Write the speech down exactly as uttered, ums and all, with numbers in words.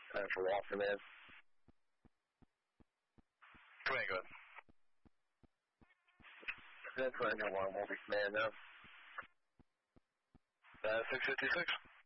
Time for Walker, man. Command, go ahead. That's what I want, Walker, command now. Uh, six fifty-six.